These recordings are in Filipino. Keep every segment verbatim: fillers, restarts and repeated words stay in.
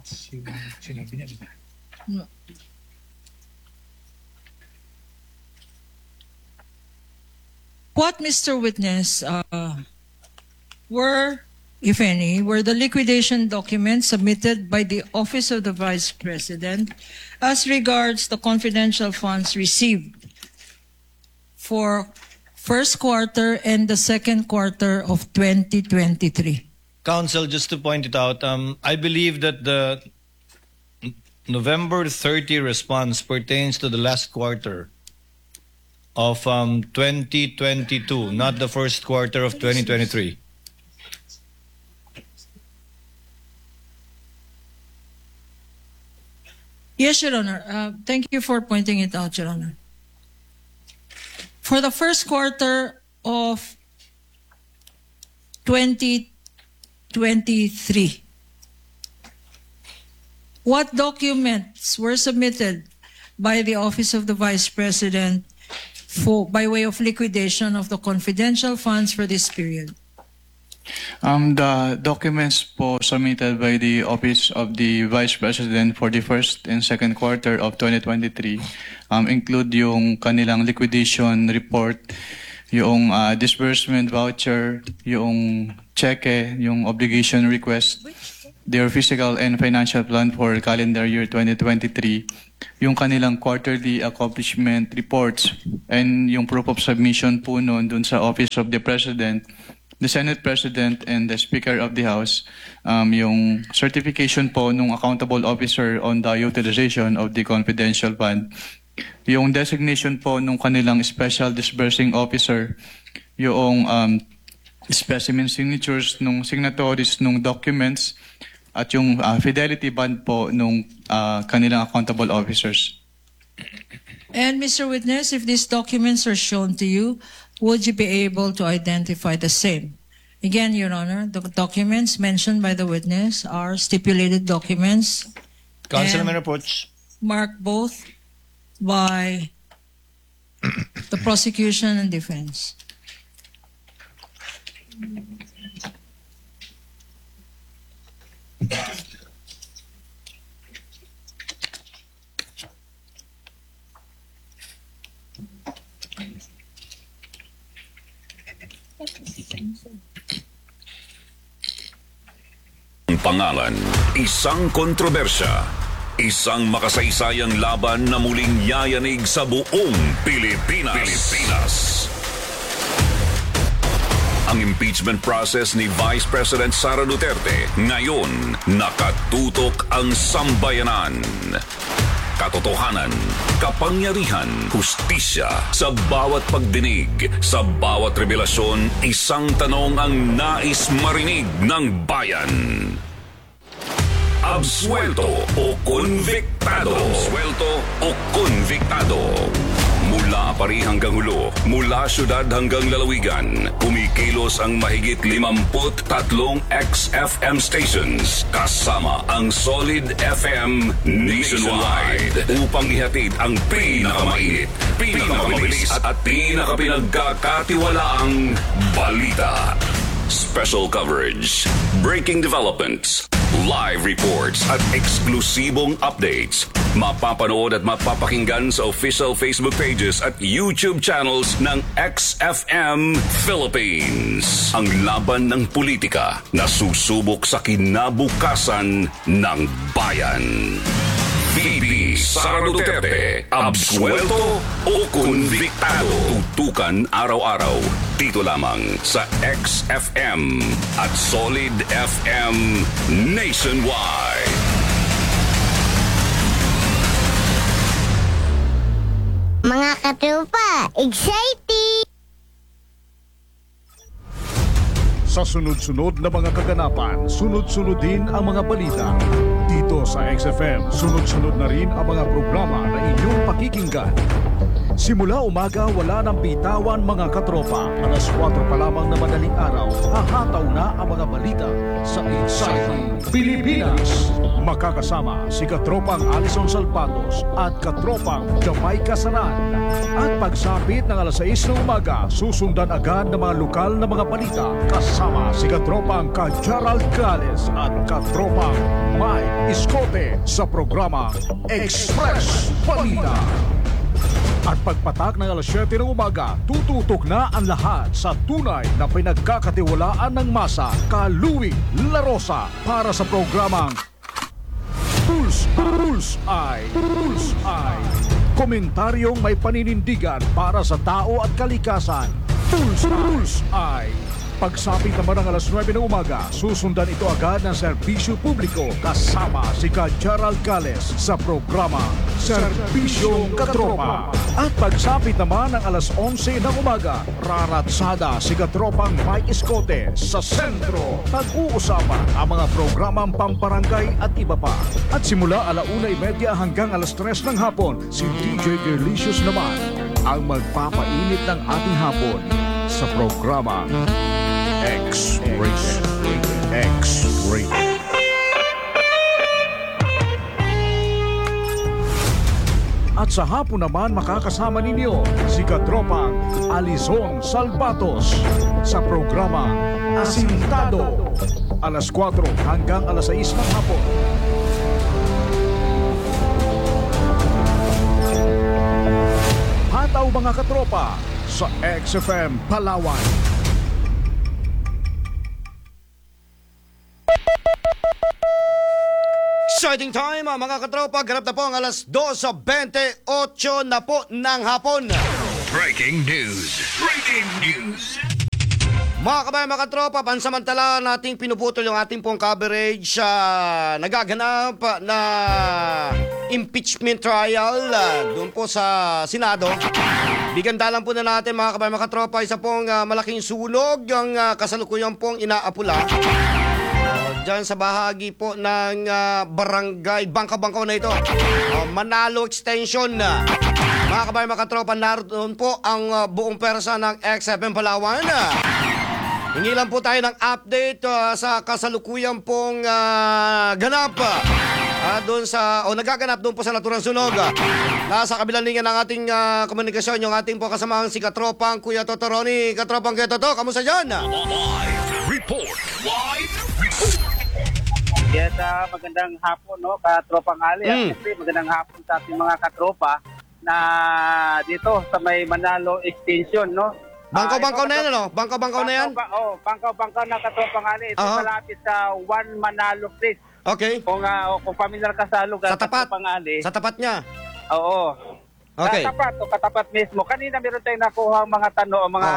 Sinabi niya, di ba? What, Mister Witness, uh, were, if any, were the liquidation documents submitted by the Office of the Vice President as regards the confidential funds received for first quarter and the second quarter of twenty twenty-three? Counsel, just to point it out, um, I believe that the November thirtieth response pertains to the last quarter of um, twenty twenty-two, not the first quarter of twenty twenty-three. Yes, Your Honor. Uh, thank you for pointing it out, Your Honor. For the first quarter of twenty twenty-three, what documents were submitted by the Office of the Vice President for, by way of liquidation of the confidential funds for this period? Um, the documents po submitted by the Office of the Vice President for the first and second quarter of twenty twenty-three um, include yung kanilang liquidation report, yung uh, disbursement voucher, yung cheque, yung obligation request, their physical and financial plan for calendar year twenty twenty-three, yung kanilang quarterly accomplishment reports, and yung proof of submission po noon dun sa Office of the President, the Senate President, and the Speaker of the House, um, yung certification po nung accountable officer on the utilization of the confidential fund, yung designation po nung kanilang special disbursing officer, yung um, specimen signatures nung signatories nung documents, at yung uh, fidelity bond po nung uh, kanilang accountable officers. And Mister Witness, if these documents are shown to you, would you be able to identify the same? Again, Your Honor, the documents mentioned by the witness are stipulated documents. Councilman reports. Marked both by the prosecution and defense. Ang pangalan, isang kontrobersya, isang makasaysayang laban na muling yayanig sa buong Pilipinas. Pilipinas. Ang impeachment process ni Vice President Sara Duterte ngayon nakatutok ang sambayanan. Katotohanan, kapangyarihan, hustisya, sa bawat pagdinig, sa bawat revelasyon, isang tanong ang nais marinig ng bayan. Absuelto o konviktado? Absuelto o konviktado? Mula Pari hanggang Hulo, mula syudad hanggang lalawigan, kumikilos ang mahigit limamput tatlong X F M stations kasama ang Solid F M nationwide upang ihatid ang pinakamainit, pinakamabilis at pinakapinagkakatiwalaang balita. Special coverage, breaking developments, live reports at eksklusibong updates. Mapapanood at mapapakinggan sa official Facebook pages at YouTube channels ng X F M Philippines. Ang laban ng politika na susubok sa kinabukasan ng bayan. V P Sara Duterte, absuelto o konviktado? Tutukan araw-araw dito lamang sa X F M at Solid F M nationwide. Mga katropa, exciting! Sa sunod-sunod na mga kaganapan, sunod-sunod din ang mga balita. Dito sa X F M, sunod-sunod na rin ang mga programa na inyong pakikinggan. Simula umaga, wala nang bitawan mga katropa. Alas kwatro pa lamang na madaling araw, hahataw na ang mga balita sa Exciting Pilipinas. Makakasama si katropang Alison Salpatos at katropang Jamay Casanan. At pagsapit ng alas sais ng umaga, susundan agad ng mga lokal na mga balita kasama si katropang Ka Gerald Gales at katropang Mike Iskote sa programa Express Balita. At pagpatak ng alas siyete ng umaga, tututok na ang lahat sa tunay na pinagkakatiwalaan ng masa, Ka Louie La Rosa, para sa programang Pulse, Pulse Eye, Pulse Eye. Komentaryong may paninindigan para sa tao at kalikasan. Pulse, Pulse Eye. Pagsapit naman ng alas nuwebe ng umaga, susundan ito agad ng serbisyo publiko kasama si Ka Gerald Gales sa programa Serbisyong Katropa. At pagsapit naman ng alas onse ng umaga, raratsada si katropang Mike Iskote sa sentro. Pag-uusapan ang mga programang pamparangay at iba pa. At simula alauna imedya hanggang alas tres ng hapon, si D J Delicious naman ang magpapainit ng ating hapon sa programa X-Rated. X-Rated. At sa hapon naman makakasama ninyo si katropang Alison Salbatos sa programa Asintado. Alas kwatro hanggang alas sais ng hapon. Hataw mga katropa sa X F M Palawan. Exciting time mga katropa, ganap na po ang alas dos twenty-eight na po ng hapon. Breaking news. Breaking news. Mga kabayan, mga katropa, pansamantala nating pinuputol yung ating pong coverage sa uh, nagaganap na impeachment trial uh, doon po sa Senado. Bigandalan po na natin mga kabayan, mga katropa, isa pong uh, malaking sunog ang uh, kasalukuyan pong inaapula. Diyan sa bahagi po ng uh, barangay Bangka-Bangkaw na ito, uh, Manalo Extension. Uh, mga kabayan, mga katropa, naroon po ang uh, buong persa ng X F M Palawan. Uh, hingi lang po tayo ng update uh, sa kasalukuyan pong uh, ganap. Uh, doon sa, o nagaganap doon po sa naturang sunog. Uh, nasa kabilang linya ng ating uh, komunikasyon, yung ating po kasamang si katropang Kuya Totoroni. Katropang Kuya Toto, kamusta dyan? Live report. Live report. Yes, uh, magandang hapon, no, katropang Ali. Mm. At siyempre, magandang hapon sa ating mga katropa na dito sa may Manalo Extension, no. Bangkaw-bangkaw Uh, na yan, ano? Bangkaw-bangkaw na yan? Bangkaw, oh, bangkaw-bangkaw na katropang Ali. Ito Uh-huh. malapit sa One Manalo Place. Okay. Kung, uh, kung familiar ka sa lugar, Sa tapat? katropang Ali. Sa tapat niya? Oo. Okay. Katapat, o katapat mismo. Kanina meron tayong nakuha ang mga tanong, mga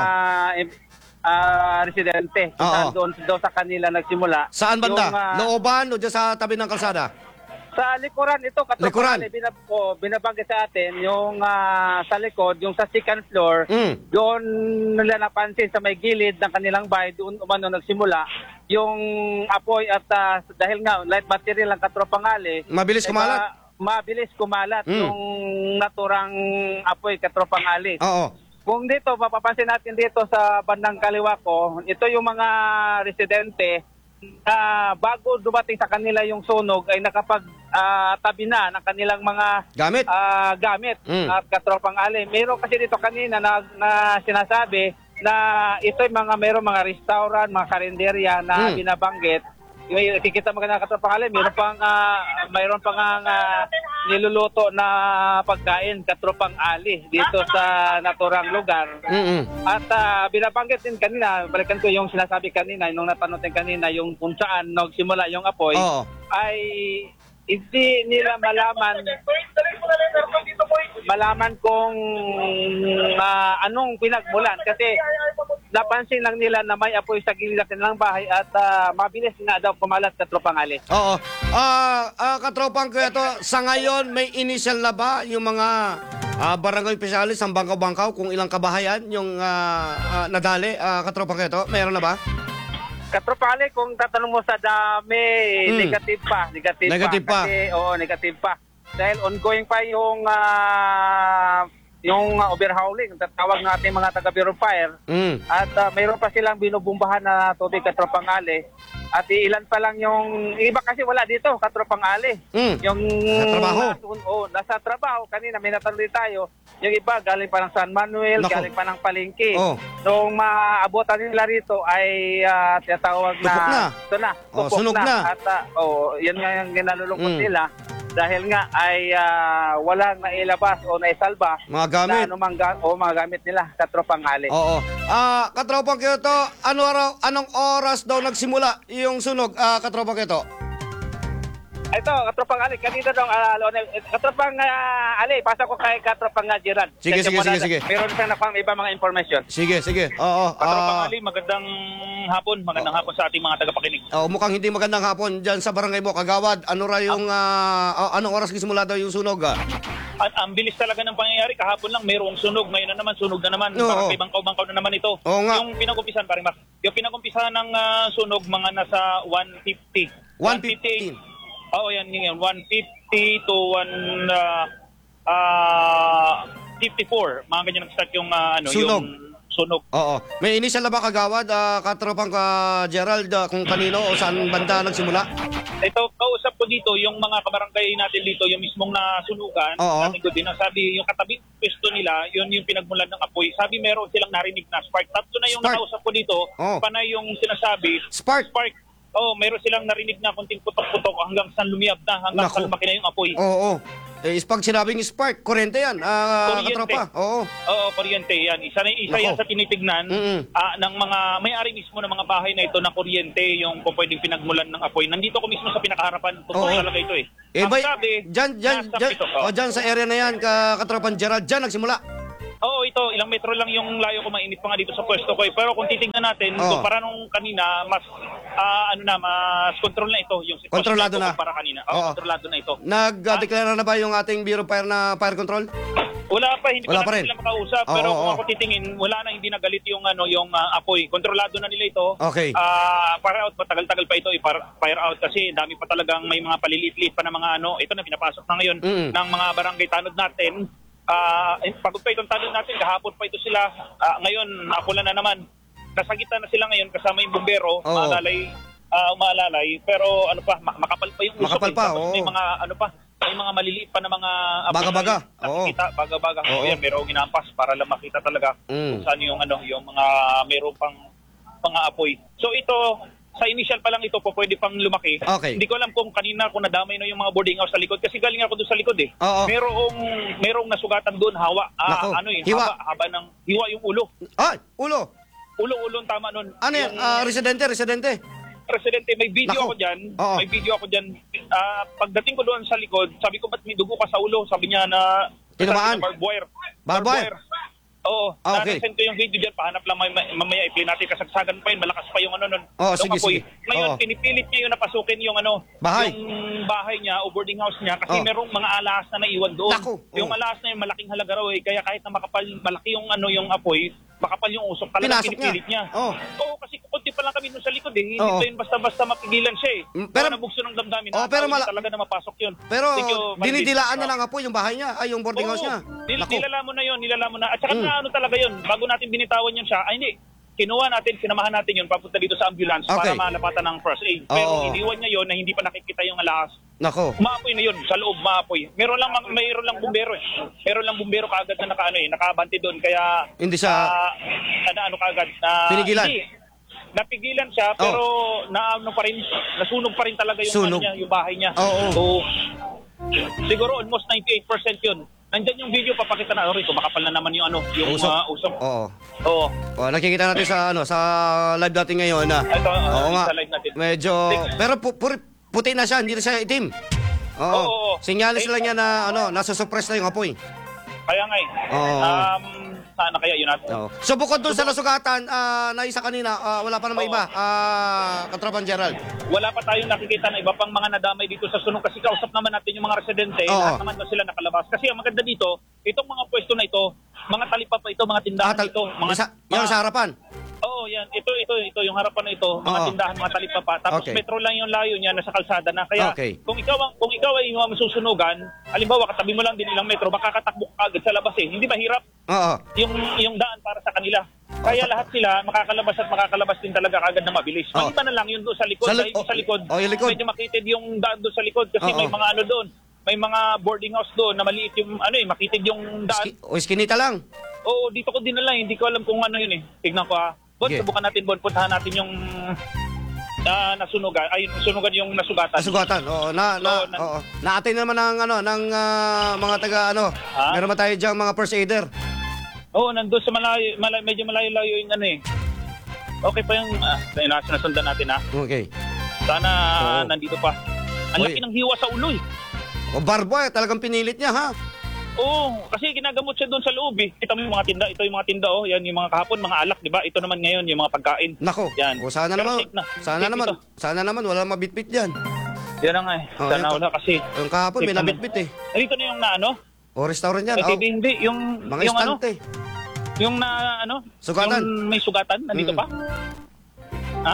uh, residente. Kung Oo. saan doon, doon sa kanila nagsimula. Saan banda? Yung, uh, Looban o dyan sa tabi ng kalsada? Sa likuran ito, Likuran. katropang binab oh, binabanggit sa atin, yung ah, sa likod, yung sa second floor, Mm. doon nila napansin sa may gilid ng kanilang bahay, doon umano nagsimula, yung apoy at ah, dahil nga, light material ang katropang ali, Mabilis eh, kumalat? ma- mabilis kumalat Mm. yung naturang apoy katropang ali. Oo. Kung dito, mapapansin natin dito sa bandang kaliwa ko, ito yung mga residente na bago dumating sa kanila yung sunog ay nakapag-tabi na ng kanilang mga Gamit? ah, gamit Mm. at katropang ali. Meron kasi dito kanina na, na sinasabi na ito'y mga meron mga restaurant, mga karinderya na Mm. binabanggit. May kikita mga katropang ali, meron pang ah, mayroon pang ah, niluluto na pagkain katropang ali dito sa naturang lugar. Mm-mm. At ah, binabanggit din kanina, balikan ko yung sinasabi kanina, nung natanong din kanina, yung kung saan nagsimula yung apoy, Oo. ay hindi nila malaman malaman kung ah, anong pinagmulan. Kasi napansin lang nila na may apoy sa gilid ng kanilang bahay at ah, mabilis na daw kumalat sa tropang ali. Oo. Ah, ah, katropang Kuya to, sa ngayon may initial na ba yung mga ah, barangay opisyalis ng Bangkaw-Bangkaw kung ilang kabahayan yung ah, ah, nadali? Ah, katropang Kuya to, meron na ba? Katropang ali, kung tatanong mo sa dami, Mm. negative pa. Negative, Negative pa. Kasi, oo, negative pa. Dahil ongoing pa yung ah, yung uh, overhauling, tatawag ng ating mga taga Bureau of Fire. Mm. At uh, mayroon pa silang binubumbahan na tubig katropang ali. At ilan pa lang yung iba kasi wala dito katropang ali. Mm. Yung Sa trabaho. Nasa, oh, nasa trabaho kanina may natanong tayo. Yung iba galing pa ng San Manuel, Nako. galing pa ng Palengke. Oh. Nung maabutan nila rito ay uh, tinatawag na Tupok na. ito na, Oh, tupok sunog na. At uh, oh, yan nga yung ginalulungkot Mm. nila dahil nga ay uh, walang nailabas o naisalba Mga gamit. na anumang ga- o mga gamit nila katropang ali. Oo. Ah, Katropang Kyoto, ano araw, anong oras daw nagsimula yung sunog, ah, Katropang Kyoto? Ito, katropang ali, kanina daw, uh, Lonel, eh, katropang uh, ali, pasa ko kay katropang uh, Gerard. Sige, Check sige, mo na- sige, sige. Meron siyang nakuha iba mga information. Sige, sige. Oo. Katropang ah, Ali, magandang hapon. Magandang hapon sa ating mga tagapakinig. oh, mukhang hindi magandang hapon dyan sa barangay mo, Kagawad. Ano ra yung, ah, ah, anong oras nagsimula daw yung sunog? Ah? Ang, ang bilis talaga ng pangyayari. Kahapon lang mayroong sunog. Ngayon na naman, sunog na naman. Oo. Parang bangkaw-bangkaw na naman ito. Oo nga. Yung pinag-umpisan, pare Mac. Yung pinag-umpisan ng ah, sunog, mga nasa one fifty. one fifteen. Oo, yan, yan. one fifty to one fifty-four. Mga ganyan nag-start yung, ah, ano, Sunog. yung sunog. Oo. May initial na ba, Kagawad, ah, Katropang ka Gerald, ah, kung kanino o saan banda nagsimula? Ito, kausap ko dito, yung mga kabarangay natin dito, yung mismong nasunugan, Oo. sabi ko din, ang sabi, yung katabi pwesto nila, yun yung pinagmulan ng apoy. Sabi meron silang narinig na spark. Tatlo na yung Spark. nakausap ko dito, Oo. panay yung sinasabi, Spark. spark. Oh, meron silang narinig na kunting putok-putok hanggang saan lumiyab na, hanggang Naku. saan lumaki na yung apoy. Oo. Eh, is- pag sinabing spark, kurente yan, ah, Kuryente. Katropa. Oo. Oo, kuryente yan. Isa, na, isa Nako. yan sa tinitignan Mm-mm. ah, ng mga may-ari mismo ng mga bahay na ito na kuryente, yung kung pwedeng pinagmulan ng apoy. Nandito ko mismo sa pinakaharapan. Totoo Oo. talaga ito eh. Eh, Ang bay, sabi, dyan, dyan, nasa dyan, pito- oh, dyan sa area na yan, ka, Katropang Gerald, dyan nagsimula. Oo, ito, ilang metro lang yung layo ko, mainit pa nga dito sa pwesto ko eh. Pero kung titingnan natin, Oo. kumpara nung kanina, mas, ah, ano na, mas control na ito. Yung sitwasyon Kontrolado ito na. Kumpara kanina. Oo. Oo, kontrolado na ito. Nag-declare na ba yung ating Bureau of Fire na fire control? Wala pa, hindi Wala pa pa natin rin. sila makausap. Oo, pero oo, kung oo. ako titingin, wala na, hindi nagalit yung, ano, yung ah, apoy. Kontrolado na nila ito. Okay. Ah, fire out, matagal-tagal pa ito, i-fire fire out kasi dami pa talagang may mga paliliit-liit pa na mga ano. Ito na, pinapasok na ngayon Mm. ng mga barangay tanod natin. Ah, uh, pagod pa itong tanod natin, kahapon pa ito sila. Ah, ngayon, nakulan na naman. Nasa gitna na sila ngayon kasama yung bumbero, Oo. maalalay, ah, umaalalay. Pero ano pa, ma- makapal pa yung usok. Makapal eh. pa, Tapos oo. may mga ano pa, may mga maliliit pa na mga apoy Baga-baga, na oo. nakikita, baga-baga. Oo. Oo. Yan, merong ginampas para lang makita talaga Mm. kung saan yung ano, yung mga meron pang mga apoy. So ito, sa initial pa lang ito po pwede pang lumaki. Okay. Hindi ko alam kung kanina kung nadamay na yung mga boarding house sa likod kasi galing ako doon sa likod eh. Oo. Merong merong nasugatan doon hawa. Nako, Ah, ano eh, hiwa. haba, haba ng hiwa yung ulo. Ah, ulo. Ulo-ulo ang tama nun. Ano yan? Yung Ah, residente, residente. presidente, may video Nako. ako diyan. Oo. May video ako diyan. Ah, pagdating ko doon sa likod, sabi ko ba't may dugo ka sa ulo? Sabi niya na Tinamaan? Barbed wire. Barbed wire? Oo. Ah, okay. Na-send ko yung video dyan. Pahanap lang mamaya, mamaya i-play natin. Kasagsagan pa yun. Malakas pa yung ano nun. Oo, yung sige, apoy. sige. Ngayon, Oo. pinipilit niya yun napasukin yung ano. Bahay. Yung bahay niya o boarding house niya. Kasi Oo. merong mga alas na naiwan doon. Naku, Yung oo. alas na yun, malaking halaga raw eh. Kaya kahit na makapal, malaki yung ano yung apoy, makapal yung usok. Talagang Pinasok pinipilit niya. niya. Oo. Oo, kasi kunti pa lang kami doon sa likod eh. Hindi Oo. pa yun basta-basta mapigilan siya eh. Mm, pero- Pero nabugso ng damdamin. Oo, pero Nakakawin mala- talaga na mapasok yun. Pero Thank you, Mandy. dinidilaan na Oo. lang po yung bahay niya, ay yung boarding house niya. Nil, Naku. nilalamon na yun, nilalamon na. At saka Mm. na ano talaga yun, bago natin binitawan yun siya, ay hindi, kinuha natin, sinamahan natin yun, papunta dito sa ambulance Okay. para malapatan ng first aid. Pero Oo. iniwan niya yun na hindi pa nakikita yung alas. Nako. Maapoy na yun, sa loob maapoy. Meron lang, mga- mayroon lang bumbero eh. Meron lang bumbero kaagad na naka, ano, eh, nakabante doon, kaya... Hindi sa- ah, na, ano kaagad, na... Pinigilan? Hindi, napigilan siya, pero na, ano pa rin, nasunog pa rin talaga yung, Sunog. ano niya, yung bahay niya. Oo. So, siguro almost ninety-eight percent yun. Nandyan yung video, papakita na, Rory, makapal na naman yung ano, yung Usok. uh, usok. Oo. Oo. Oh, nakikita natin sa ano sa live natin ngayon na. Ito, uh, Oo nga. sa live natin. Medyo pero pu- puri- puti na siya, hindi na siya itim. Oo. Oo, oo. Sinyalis Eh, lang niya na ano, nasa-suppress na yung apoy. Kaya nga eh. Oo. Um, sana kaya yun natin. Oo. So bukod doon sa nasugatan, ah, na isa kanina, ah, wala pa namang Oo. iba. Ah, Katropan Gerald. Wala pa tayong nakikita na iba pang mga nadamay dito sa sunog kasi kausap naman natin yung mga residente, Oo. lahat naman na sila nakalabas. Kasi ang maganda dito, itong mga pwesto na ito, mga talipa pa ito, mga tindahan Ah, tal- ito, mga, yung sa, mga yung sa harapan. Oo, Oo, yan. Ito, ito, ito. Yung harapan na ito, mga Oo. tindahan, mga talipapa. Tapos Okay. metro lang yung layo niya, nasa kalsada na. Kaya Okay. kung ikaw ang- kung ikaw ay masusunugan, halimbawa katabi mo lang din ilang metro, makakatakbo ka agad sa labas eh. Hindi mahirap Oo. yung yung daan para sa kanila. Kaya lahat sila makakalabas at makakalabas din talaga agad na mabilis. Oo. Maliban na lang yung doon sa likod, Sa li- dahil yung sa likod, oh, yung likod. medyo makitid yung daan doon sa likod kasi Oo. may mga ano doon, may mga boarding house doon na maliit yung ano eh, makitid yung daan. Ski- o iskinita lang. Oo, dito ko dinala, hindi ko alam kung ano yun eh. Tignan ko ah. Bon, Sige. subukan natin, Bon, puntahan natin yung ah, nasunugan, ay nasunugan yung nasugatan. Nasugatan. Oo, na na Oo, na- oo. Naatin naman ng ano ng ah, mga taga ano. Ha? Meron ba tayo diyan mga first aider? Oo, nandun sa malayo, malayo medyo malayo-layo yung ano eh. Okay pa yung ah, nasundan natin ah. Okay. Sana Oo. nandito pa. Ang Oy. laki ng hiwa sa ulo eh. O barbo, eh, talagang pinilit niya ha. Oo, kasi ginagamot siya doon sa loob eh. Ito yung mga tinda, ito yung mga tinda oh. Yan yung mga kahapon, mga alak, di ba? Ito naman ngayon yung mga pagkain. Nako. Yan. O sana Pero naman. safe na. Sana Safe naman. ito. Sana naman wala mabitbit diyan. Yan na nga eh. Oo, Sana yan. wala kasi. Yung kahapon may Safe naman. nabitbit eh. Dito na yung na ano? O restaurant yan. Ay, Oh, hindi, hindi. Yung, mga yung ano? istante. Yung na ano? Sugatan. Yung may sugatan, nandito Mm. pa? Ha?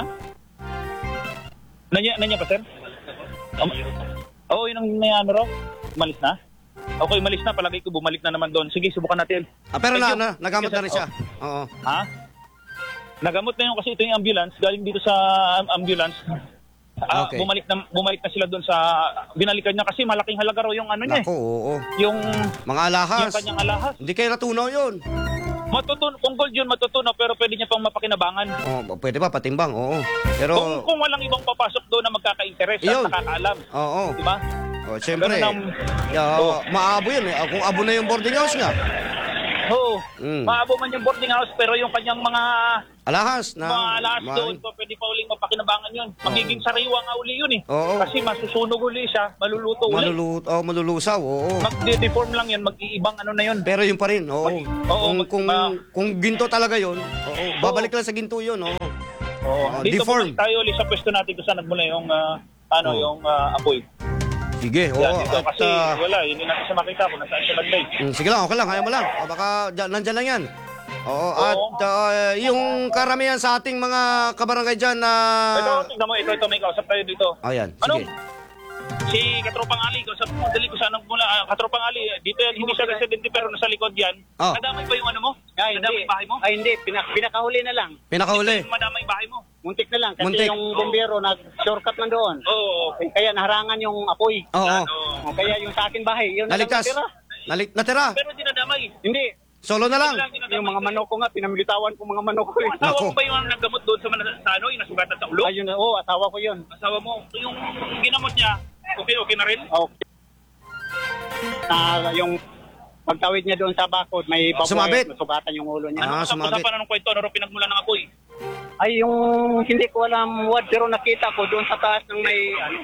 Nanya, nanya pa, sir? Um, Oo, yun ang may ano raw. Umalis na? Okay, umalis na. Palagay ko bumalik na naman doon. Sige, subukan natin. Ah, pero Thank na, you. na nagamot Sige, na rin sir. siya. Oo. Ha? Nagamot na yun kasi ito yung ambulance. Galing dito sa am- ambulance. Ah, Okay. bumalik na bumalik na sila doon sa binalikan niya kasi malaking halaga raw yung ano niya. Nako, eh. oo. Yung Mga alahas. yung kanyang alahas. Hindi kayo natunaw yun. Matutuno, kung gold yun matutuno pero pwede niya pang mapakinabangan. Oh, pwede ba patimbang? Oo. Pero Kung, kung walang ibang papasok doon na magkaka-interest at Yun. nakakaalam. oo. Di ba? Oh, siyempre. Ganun ang- Yeah, Oo. maabo 'yun eh. Ah, Kung abo na yung boarding house nga. Oo. Mm. Maabo man yung boarding house pero yung kanyang mga Alahas na. mga alas ma- doon pa pwede pa uling mapakinabangan yun. Magiging sariwa nga uli yun eh. Oo. Kasi masusunog uli siya, maluluto uli. Malulut oh, malulusaw. Oo. Mag-deform lang yan, mag-iibang ano na yun. Pero yun pa rin. Oo. Mag- oo, kung mag- kung, ma- kung ginto talaga 'yun, oo, babalik lang sa ginto 'yun, oo. Oo. Oh, Dito deform. bumalik tayo ulit sa pwesto natin kung saan nagmula yung ah, ano, Oo. yung ah, apoy. Sige, oo. Yan, dito At, kasi ah, wala, hindi natin siya makita kung nasaan siya nag mm, sige lang, okay lang, kaya mo lang. O, baka dyan, nandyan lang 'yan. Oo, Oo. at ah, yung karamihan sa ating mga kabarangay diyan na Ito, tignan mo, ito, ito, may kausap tayo dito. Ayan, Ano? sige. Si Katropang Ali, kausap mo, dali ko saan mula. ah, Katropang Ali, dito yan, hindi siya residente pero nasa likod yan. Oh. Nadamay ba yung ano mo? Ay, Nadamay hindi. yung bahay mo? Ay, hindi. Pinak pinakahuli na lang. Pinakahuli. Madamay yung bahay mo? Muntik na lang. Kasi Muntik. yung bumbero nag-shortcut na doon. Oo. Eh, Kaya naharangan yung apoy. Oo. O, kaya yung sa akin bahay, yun na lang Naligtas. natira. Nalik natira. Pero hindi nadamay. Hindi. Solo na lang. Yung mga manok ko nga, pinamilitawan ko mga manok ko. eh. Asawa Nako. mo ba yung naggamot doon sa, mana- sa ano, yung nasugatan sa ulo? Ayun na, oo, asawa ko yun. Asawa mo, yung ginamot niya, okay, okay na rin? Okay. Na yung pagtawid niya doon sa bakod, may baboy, Sumabit. nasugatan yung ulo niya. Ah, Ano sumabit. usapan anong kwento? Ano rin pinagmula ng apoy? Ay, yung hindi ko alam what, pero nakita ko doon sa taas ng may, ano,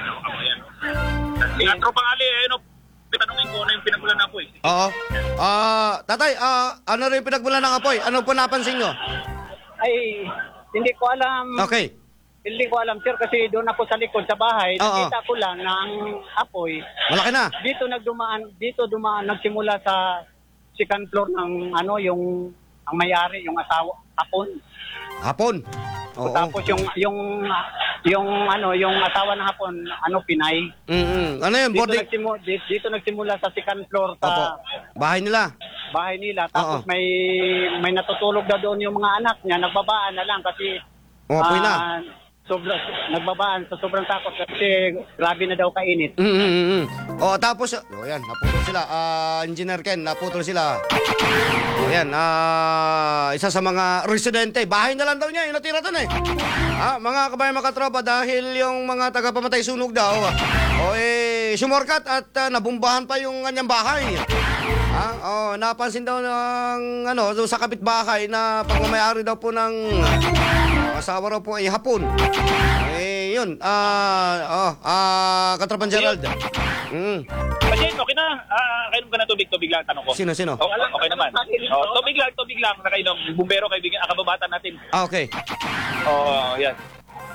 Si Katropang Ali, eh, ano, pitanungin ko ano yung pinagmula ng apoy. Oo. Ah, tatay, ah, ano rin pinagmula ng apoy? Ano po napansin nyo? ay, hindi ko alam. Okay. Hindi ko alam, sir, kasi doon ako sa likod sa bahay. Oo. Nakita ko lang na ang apoy, Malaki na. dito nagdumaan, dito dumaan, nagsimula sa second floor ng ano, yung ang may-ari, yung asawa, hapon. Hapon. Oo. Tapos yung yung yung ano, yung asawa ng hapon, ano, Pinay. Mm-mm. Ano yun? Dito Boarding? nagsimula, dito, dito nagsimula sa second floor Opo. sa Bahay nila. bahay nila. Tapos Oo. may may natutulog na doon yung mga anak niya, nagbabaan na lang kasi Oh, apoy na. ah, sobra, nagbabaan sa sobrang takot kasi grabe na daw kainit. Mm-mm. Oh, tapos, oh, yan, naputol sila. Ah, Engineer Ken, naputol sila. Oh, yan, ah, isa sa mga residente. Bahay na lang daw niya, yung natira doon eh. Ah, mga kabayan makatropa, dahil yung mga tagapamatay sunog daw, oh, eh, sumorkat at ah, nabumbahan pa yung kanyang bahay. Ah, oh, napansin daw ng, ano, doon sa kapitbahay na pagmamayari daw po ng ah, asawa raw po ay hapon. Eh, yun, ah, oh, ah, Katropan Gerald. Mm. Kasi okay na, ah, kainom ka na tubig, tubig lang, tanong ko. Sino, sino? Oh, okay naman. Oh, tubig lang, tubig lang, nakainom. Bumbero, kaibigan, akababatan natin. Ah, okay. Oo, oh, yan.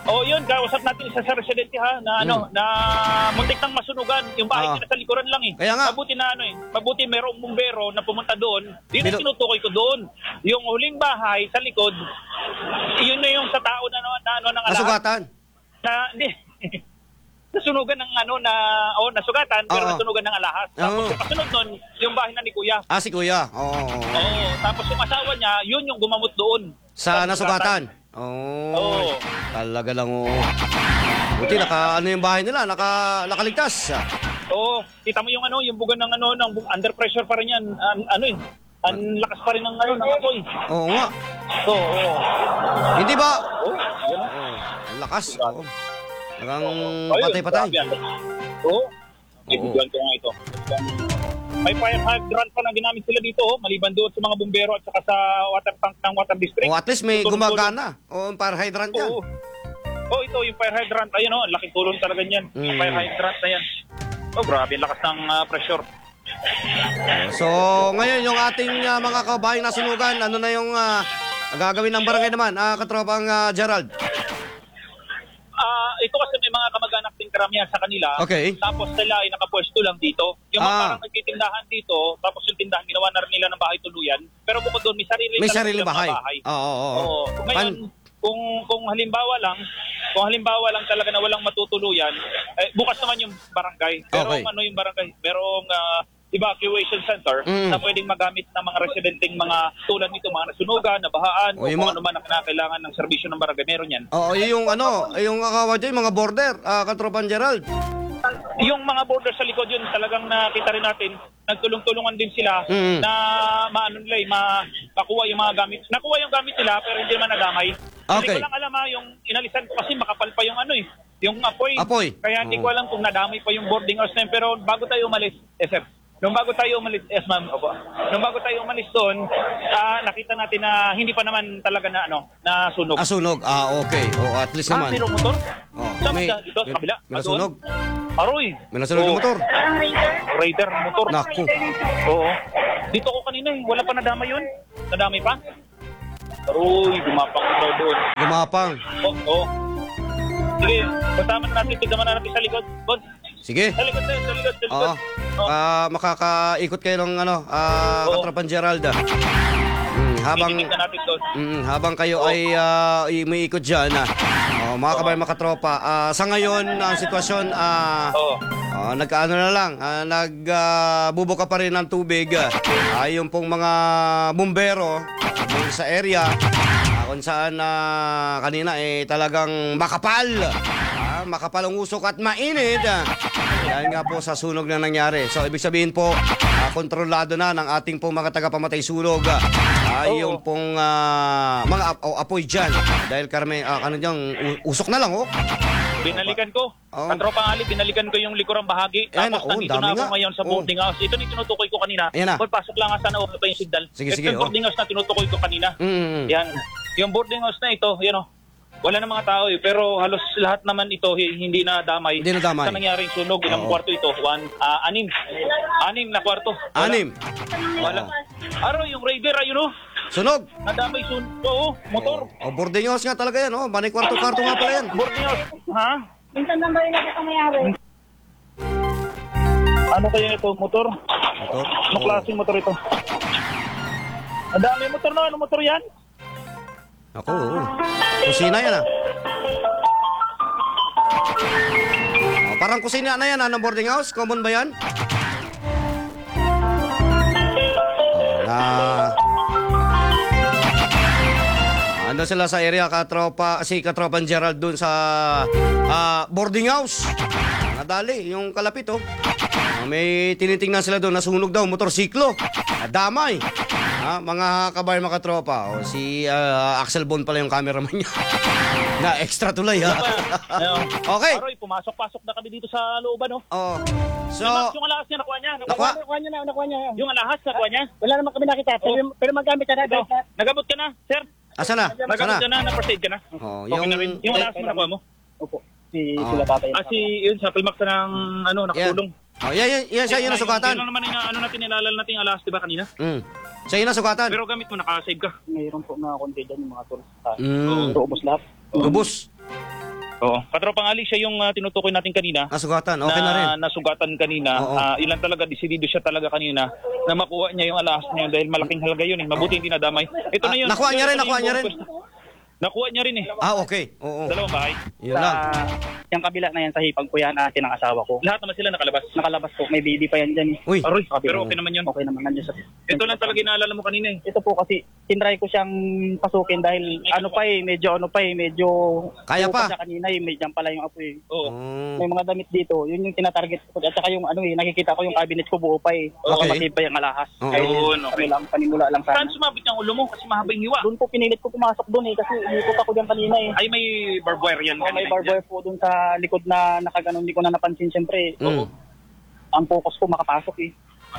Oh, yun, kausap natin isa sa residente ha, na ano, na muntik nang masunugan. Yung bahay Ah. niya nasa likuran lang eh. Kaya nga. Mabuti na ano eh, mabuti merong bumbero na pumunta doon. Yun ang Bilo- tinutukoy ko doon. Yung huling bahay sa likod, yun na yung sa tao na, na, na ano ng alahas. Nasugatan. Na, hindi. Nasunugan ng ano na, oh, nasugatan, pero Oo. nasunugan ng alahas. Tapos Oo. yung kasunod nun, yung bahay na ni Kuya. Ah, si Kuya. Oo. oo, oo. Oo, tapos yung asawa niya, yun yung gumamot doon. Sa nasugatan. Oo. Oo. Talaga lang, oo. Buti, naka, ano yung bahay nila, naka, nakaligtas. Oo, kita mo yung ano, yung bugan ng ano, ng bu- under pressure pa rin yan. An, ano eh, ang lakas pa rin ng ano, ng apoy. Oo nga. Oo, oo. Hindi ba? Oo, yan. Oo. Ang lakas. Oo. Talagang Ayun, patay-patay. grabe yan. Oo. Ibigyan ko nga ito. May fire hydrant pa na ginamit sila dito, oh, maliban doon sa mga bumbero at saka sa water tank ng water district. O at least may Tulong-tulong. gumagana. O para hydrant yan. Oo. Oh, ito yung fire hydrant. Ayun oh, laking tulong talaga niyan. Yung Mm. fire hydrant na yan. Oh, grabe, lakas ng ah, pressure. So, ngayon yung ating ah, mga kabayang nasunugan, ano na yung ah, gagawin ng barangay naman, ah, katropang ah, Gerald? Ah, ito kasi may mga kamag-anak din karamihan sa kanila. Okay. Tapos sila ay nakapwesto lang dito. Yung mga Ah. parang nagtitindahan dito, tapos yung tindahan ginawa na rin nila ng bahay tuluyan. Pero bukod doon, may sarili May talaga sariling silang bahay. mga bahay. Oo, oo, oo. Oo. Ngayon, Pan- kung kung halimbawa lang, kung halimbawa lang talaga na walang matutuluyan, eh, bukas naman yung barangay. Pero Okay. ano yung barangay? Merong ah, evacuation center Mm. na pwedeng magamit ng mga residenteng mga tulad nito, mga nasunugan, nabahaan, O, o yung kung mga- ano man ang kinakailangan ng serbisyo ng barangay. Meron yan. Oo, yung ano, yung akawa dyan, mga border, ah, katropang Gerald. Yung mga border sa likod yun, talagang nakita rin natin, nagtulong-tulungan din sila Mm. na maano nila, eh, ma makuha yung mga gamit. Nakuha yung gamit nila pero hindi naman nadamay. Hindi Okay. ko lang alam ha, yung inalisan ko kasi makapal pa yung ano eh, yung apoy. Apoy. Kaya hindi Oo. ko alam kung nadamay pa yung boarding house na yun. Pero bago tayo umalis, eh sir, nung bago tayo umalis, yes ma'am, opo. Nung bago tayo umalis doon, ah, nakita natin na hindi pa naman talaga na ano, na sunog. Ah, sunog. Ah, okay. O, at least Ah, naman. mayroong motor? Oh, Saan may, ba? Dito, sa may, kabila? may Ah, nasunog. doon? Aroy. May nasunog yung Oo. motor. Raider motor. Naku. Oo. Dito ko kanina eh. Wala pa nadamay yun. Nadamay pa? Aroy, gumapang ito doon. Gumapang. Oo. Oh, oh. Sige, kasama na natin. Tignan na natin sa likod. Bon, Sige. sa likod tayo, sa likod, sa likod. Oo. Oh. Ah, makakaikot kayo ng ano, ah, Oo. katropang Gerald. ah. Mm, habang Titignan natin doon. mm, habang kayo ay ah, umiikot diyan, ah. Oh, mga kabayan, mga katropa, ah, sa ngayon ang sitwasyon ah Oo. ah, nagkaano na lang, ah, nagbubuka pa rin ng tubig. Ah, yung pong mga bumbero doon sa area ah, kung saan ah, kanina eh talagang makapal. Ah, makapal ang usok at mainit. Ah. Dahil nga po sa sunog na nangyari. So ibig sabihin po, ah, kontrolado na ng ating pong mga tagapamatay sunog. Ah, Oo. yung pong ah, mga ap- o, apoy dyan. Dahil karami, ah, ano dyan, u- usok na lang oh. Binalikan ko. Oo. Ang tropang ali, binalikan ko yung likurang bahagi. Ayan Tapos na, oh, nandito dami na ako nga. ngayon sa Oh. boarding house. Ito yung tinutukoy ko kanina. Ayan na. Paul, pasok lang nga sana okay pa yung signal. Sige, Ito sige, yung oh. boarding house na tinutukoy ko kanina. Mm. Yan. Yung boarding house na ito, yan o. Wala na mga tao eh, pero halos lahat naman ito hi- hindi na damay. Hindi na damay. Sa nangyaring sunog, ilang Oo. kwarto ito? One, ah, anim. Anim na kwarto. Wala. Anim. Wala. Araw, yung Raider, ayun o. Sunog. Nadamay sunog. Oo, motor. O, boarding house nga talaga yan, oh. Manay kwarto-kwarto nga pala yan. Boarding house. Ha? Minsan lang ba yung nagkamayari? Ano kaya ito? Motor? Motor? Ano klaseng motor ito? Ang dami motor na. Ano motor yan? Ako, oo. Kusina yan, ah. Oh, parang kusina na yan, ah, ng boarding house. Common ba yan? Oh, na... Ando sila sa area, katropa, si Katropan Gerald dun sa ah, boarding house. Nadali, yung kalapit, oh. Ah, may tinitingnan sila doon, nasunog daw, motorsiklo. Damay. Ha, mga kabayan, mga katropa. O, si ah, Axel Bond pala yung cameraman niya. Na extra tulay, ha. Ayun. Okay. Aroy, pumasok-pasok na kami dito sa looban, oh. Oh. So, Yung, yung alahas niya, nakuha niya. Nakuha? Nakuha niya na, nakuha niya. Yung alahas, nakuha niya. Wala naman kami nakita. Pero, pero magamit ka na. Ito, nagabot ka na, sir. asa na? Asa Nagabot na? ka na, na-first aid ka na. Oh, Okay na rin. Yung alahas mo, nakuha mo. Opo. Si Oh. sila tatay. Ah, si, yun, sa Pilmax na ng, ano, nakatulong. Oh, yan, yan, yan siya yung nasukatan. Yun lang naman yung, ano natin, nilalal natin yung alahas, di ba, kanina? Mm. Siya yung nasukatan. Pero gamit mo, nakasave ka. Mayroon po na konti dyan yung mga tools. Ah, Mm. pero ubos lahat. Lubos. Oo. Katropang Ali, siya yung ah, tinutukoy natin kanina. Nasugatan, okay na, rin. Nasugatan kanina. Oo. Ah, ilan talaga, desidido siya talaga kanina na makuha niya yung alahas niya dahil malaking halaga yun eh. Mabuti hindi nadamay. Ito na Ah, yun. nakuha niya rin, Ito na nakuha yung niya rin. pwesto. Nakuha niya rin eh. Ah, okay. Oo. Dalawang bahay. Yun lang. Yung kabila na yan sa hipag ko yan, atin ang asawa ko. Lahat naman sila nakalabas. Nakalabas po, may baby pa yan dyan eh. Uy. Aroy, Sabi pero ko, okay naman yun. Okay naman nandiyan sa... Ito lang talaga inaalala mo kanina eh. Ito po kasi, tinry ko siyang pasukin dahil ano pa eh, medyo ano pa eh, medyo... Kaya pa. Siya kanina eh, may dyan pala yung apo eh. Oo. Mm. May mga damit dito, yun yung tinatarget ko. At saka yung ano eh, nakikita ko yung cabinet ko buo pa eh. Okay. Masid pa yung alahas. Oo. Ayun, okay. Ano lang, panimula lang sana. Saan sumabit yung ulo mo? Kasi mahaba yung hiwa. Doon po pinilit ko pumasok doon eh, kasi umikot ako dyan kanina eh. Ay, may barbed wire yan. Oh, may kanina. barbed wire po doon sa likod na nakaganon, hindi ko na napansin siyempre. Mm. Ang focus ko makapasok eh.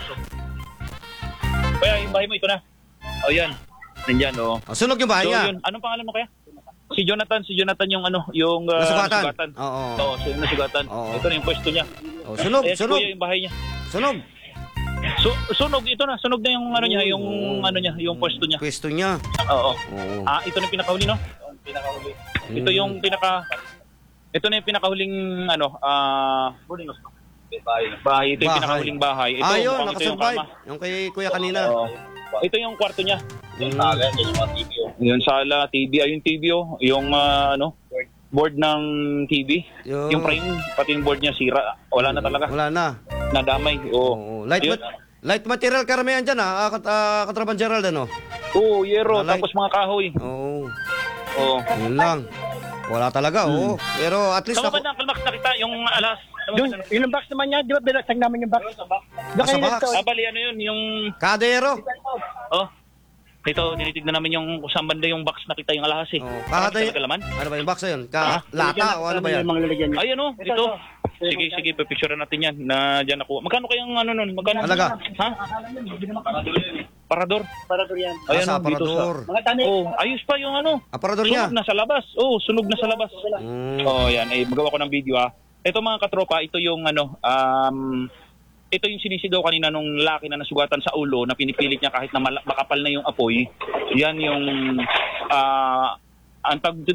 Kaya yung bahay mo, ito na. O yan. Nandyan, o. Ah, sunog yung bahay So niya. yun, anong pangalan mo kaya? Si Jonathan, si Jonathan yung ano, yung uh, Nasugatan. Oo. Oo, so yung nasugatan. Oo. Ito na yung pwesto niya. Oh, sunog, Ayan, si sunog. Kuya yung bahay niya. Sunog. So, sunog, ito na, sunog na yung ano niya, yung Oo. ano niya, yung pwesto niya. Pwesto niya. Oo. Oo. Ah, ito na yung pinakahuli, no? Pinakahuli. Ito Mm. yung pinaka Ito na yung pinakahuling ano, ah bahay. Bahay, ito yung Bahay. pinakahuling bahay. Ito, Ah, yun, mukhang ito yung nakasurvive. kama. Yung kay Kuya kanina. Oo. Ito yung kwarto niya. Mm. Yung sala, T V, ayun T V oh, yung ah, ano, board ng T V. Yo. Yung frame, pati yung board niya sira. Wala na talaga. Wala na. Nadamay. Oo. Oo. Light, Ayun. mat- light material karamihan dyan, ah, kat, ah, Katrapan Gerald, ano? Oo, yero, Wala- tapos mga kahoy. Oo. Oo. Yun lang. Wala talaga, oo. Pero at least Saan ba naku- na kalmax nakita yung alas? Yun, yung box naman niya, di ba binasag namin yung box? Doon Sa kayo box? nagto. Ah, bali, ano yun, yung kadero. Oh. Ito, tinitignan namin yung kung saan banda yung box nakita yung alahas eh. Oh, Parang kada- talaga laman. Ano ba yung box na yun? Ka lata o ano ba yan? Yung mga lalagyan niya. Ay, ano, ito. Sige, sige, pipicturean natin yan na dyan ako. Magkano kayang ano nun? Magkano? Halaga? Ha? Parador. Parador yan. Ayan, Nasa oh, dito aparador. Mga tani. Oh, ayos pa yung ano. Aparador niya. Sunog na sa labas. Oh, sunog na sa labas. Mm. Oh, yan. Eh, magawa ko ng video ah. Ito mga katropa, ito yung ano, um, ito yung sinisigaw kanina nung lalaki na nasugatan sa ulo na pinipilit niya kahit na mal- makapal na yung apoy. Yan yung, ah, ang tag